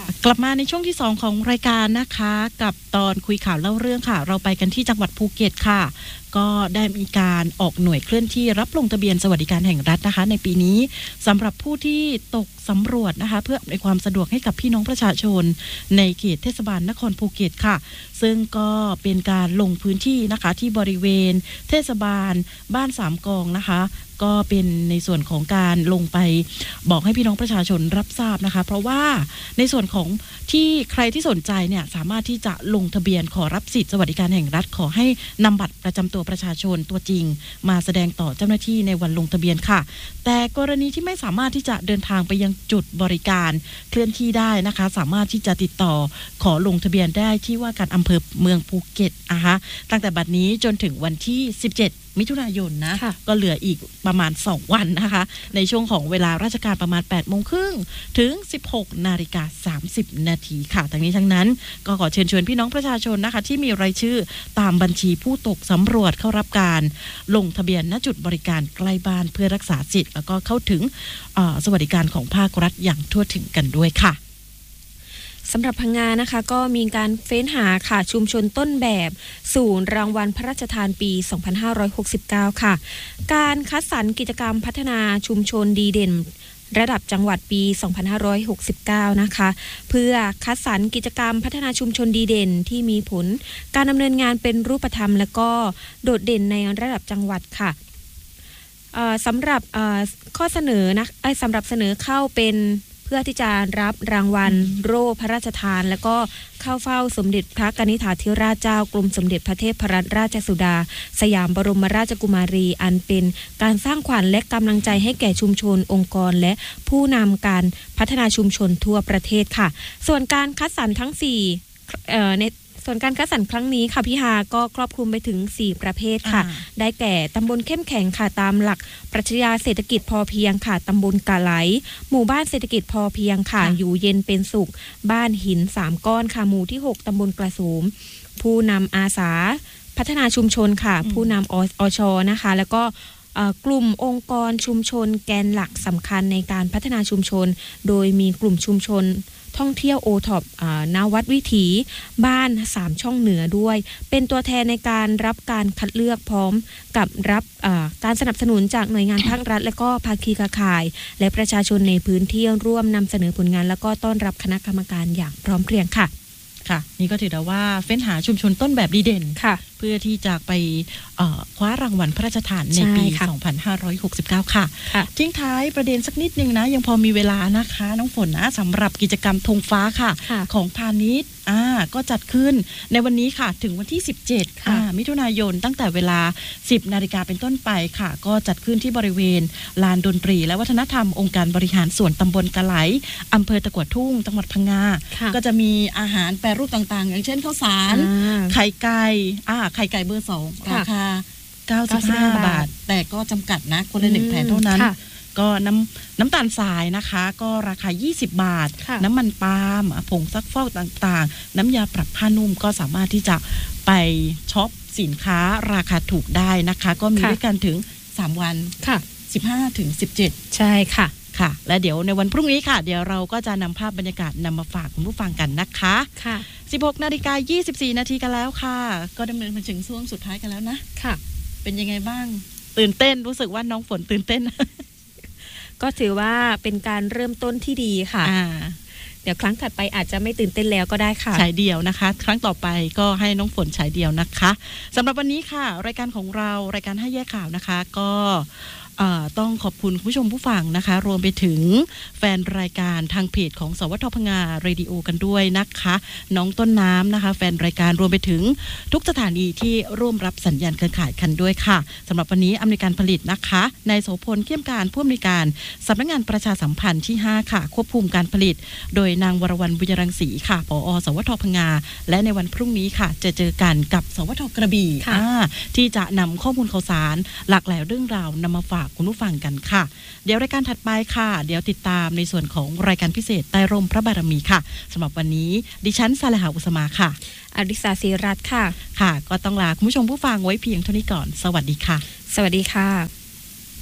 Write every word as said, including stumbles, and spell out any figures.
กลับมาในช่วงที่สองของรายการนะคะกับตอนคุยข่าวเล่าเรื่องค่ะเราไปกันที่จังหวัดภูเก็ตค่ะก็ได้มีการออกหน่วยเคลื่อนที่รับลงทะเบียนสวัสดิการแห่งรัฐนะคะในปีนี้สำหรับผู้ที่ตกสำรวจนะคะเพื่ออำนวยความสะดวกให้กับพี่น้องประชาชนในเขตเทศบาลนครภูเก็ตค่ะซึ่งก็เป็นการลงพื้นที่นะคะที่บริเวณเทศบาลบ้านสามกองนะคะก็เป็นในส่วนของการลงไปบอกให้พี่น้องประชาชนรับทราบนะคะเพราะว่าในส่วนของที่ใครที่สนใจเนี่ยสามารถที่จะลงทะเบียนขอรับสิทธิสวัสดิการแห่งรัฐขอให้นำบัตรประจำตัวประชาชนตัวจริงมาแสดงต่อเจ้าหน้าที่ในวันลงทะเบียนค่ะแต่กรณีที่ไม่สามารถที่จะเดินทางไปยังจุดบริการเคลื่อนที่ได้นะคะสามารถที่จะติดต่อขอลงทะเบียนได้ที่ว่าการอำเภอเมืองภูเก็ตนะคะตั้งแต่บัดนี้จนถึงวันที่สิบเจ็ดมิถุนายนนะก็เหลืออีกประมาณสองวันนะคะในช่วงของเวลาราชการประมาณ แปดโมงครึ่ง ถึง สิบหกนาฬิกาสามสิบนาทีค่ะทั้งนี้ทั้งนั้นก็ขอเชิญชวนพี่น้องประชาชนนะคะที่มีรายชื่อตามบัญชีผู้ตกสำรวจเข้ารับการลงทะเบียนณจุดบริการใกล้บ้านเพื่อรักษาสิทธิ์แล้วก็เข้าถึงสวัสดิการของภาครัฐอย่างทั่วถึงกันด้วยค่ะสำหรับพังงานะคะก็มีการเฟ้นหาค่ะชุมชนต้นแบบศูนย์รางวัลพระราชทานปีสองพันห้าร้อยหกสิบเก้าค่ะการคัดสรรกิจกรรมพัฒนาชุมชนดีเด่นระดับจังหวัดปีสองพันห้าร้อยหกสิบเก้านะคะเพื่อคัดสรรกิจกรรมพัฒนาชุมชนดีเด่นที่มีผลการดำเนินงานเป็นรูปธรรมและก็โดดเด่นในระดับจังหวัดค่ะสำหรับข้อเสนอนะสำหรับเสนอเข้าเป็นเพื่อที่จะรับรางวัลโล่พระราชทานและก็เข้าเฝ้าสมเด็จพระกนิษฐาธิราชเจ้ากรมสมเด็จพระเทพรัตนราชสุดาสยามบรมราชกุมารีอันเป็นการสร้างขวัญและกำลังใจให้แก่ชุมชนองค์กรและผู้นำการพัฒนาชุมชนทั่วประเทศค่ะส่วนการคัดสรรทั้งสี่เอ่อในส่วนการคัดสรรครั้งนี้ค่ะพี่ฮาก็ครอบคลุมไปถึงสี่ประเภทค่ะได้แก่ตำบลเข้มแข็งค่ะตามหลักปรัชญาเศรษฐกิจพอเพียงค่ะตำบลกะไหลหมู่บ้านเศรษฐกิจพอเพียงค่ะอยู่เย็นเป็นสุขบ้านหินสามก้อนค่ะหมู่ที่หกตำบลกระสูมผู้นำอาสาพัฒนาชุมชนค่ะผู้นำอชนะคะแล้วก็กลุ่มองค์กรชุมชนแกนหลักสำคัญในการพัฒนาชุมชนโดยมีกลุ่มชุมชนท่องเที่ยวโอท็อปณวัดวิถีบ้านสามช่องเหนือด้วยเป็นตัวแทนในการรับการคัดเลือกพร้อมกับรับการสนับสนุนจากหน่วยงานภาครัฐและก็ภาคีเครือข่ายและประชาชนในพื้นที่ร่วมนำเสนอผลงานแล้วก็ต้อนรับคณะกรรมการอย่างพร้อมเพรียงค่ะค่ะนี่ก็ถือได้ว่าเฟ้นหาชุมชนต้นแบบดีเด่นเพื่อที่จะไปคว้ารางวัลพระราชทานในปีสองพันห้าร้อยหกสิบเก้าค่ะทิ้งท้ายประเด็นสักนิดนึงนะยังพอมีเวลานะคะน้องฝนนะสำหรับกิจกรรมธงฟ้าค่ะของพาณิชย์อ่าก็จัดขึ้นในวันนี้ค่ะถึงวันที่สิบเจ็ดอ่ามิถุนายนตั้งแต่เวลา สิบนาฬิกาเป็นต้นไปค่ะก็จัดขึ้นที่บริเวณลานดนตรีและวัฒนธรรมองค์การบริหารส่วนตำบลกะไหลอำเภอตะกั่วทุ่งจังหวัดพังงาก็จะมีอาหารแปรรูปต่างๆอย่างเช่นข้าวสารไข่ไก่อ่าไข่ไก่เบอร์สองราคาเก้าสิบห้าบาทแต่ก็จำกัดนะคนละหนึ่งแผงเท่านั้นก็น้ำน้ำตาลทรายนะคะก็ราคายี่สิบบาทน้ำมันปาล์มผงซักฟอกต่างๆน้ำยาปรับผ้านุ่มก็สามารถที่จะไปช็อปสินค้าราคาถูกได้นะคะก็มีด้วยกันถึงสามวันค่ะสิบห้าถึงสิบเจ็ดใช่ค่ะค่ะและเดี๋ยวในวันพรุ่งนี้ค่ะเดี๋ยวเราก็จะนำภาพบรรยากาศนำมาฝากคุณผู้ฟังกันนะคะค่ะสิบหกนาฬิกายี่สิบสี่นาทีกันแล้วค่ะก็ดำเนินมาถึงช่วงสุดท้ายกันแล้วนะค่ะเป็นยังไงบ้างตื่นเต้นรู้สึกว่าน้องฝนตื่นเต้นก็ถือว่าเป็นการเริ่มต้นที่ดีค่ะเดี๋ยวครั้งถัดไปอาจจะไม่ตื่นเต้นแล้วก็ได้ค่ะฉายเดี่ยวนะคะครั้งต่อไปก็ให้น้องฝนฉายเดี่ยวนะคะสำหรับวันนี้ค่ะรายการของเรารายการห้าแยกข่าวนะคะก็ต้องขอบคุณผู้ชมผู้ฟังนะคะรวมไปถึงแฟนรายการทางเพจของสวทพังงาเรดิโอกันด้วยนะคะน้องต้นน้ำนะคะแฟนรายการรวมไปถึงทุกสถานีที่ร่วมรับสัญญาณเครือข่ายกันด้วยค่ะสำหรับวันนี้อำนวยการผลิตนะคะนายโสพลเขี้ยมการผู้อำนวยการสำนักงานประชาสัมพันธ์ที่ห้าค่ะควบคุมการผลิตโดยนางวรวรรณบุญรังสีค่ะผอ.สวทพังงาและในวันพรุ่งนี้ค่ะจะเจอกันกับสวทกระบี่ที่จะนำข้อมูลข่าวสารหลากหลายเรื่องราวนำมาฝากคุณผู้ฟังกันค่ะเดี๋ยวรายการถัดไปค่ะเดี๋ยวติดตามในส่วนของรายการพิเศษใต้ร่มพระบารมีค่ะสำหรับวันนี้ดิฉันสาลหาอุสมาค่ะอริสาศิรัตน์ค่ะค่ะก็ต้องลาคุณผู้ชมผู้ฟังไว้เพียงเท่านี้ก่อนสวัสดีค่ะสวัสดีค่ะ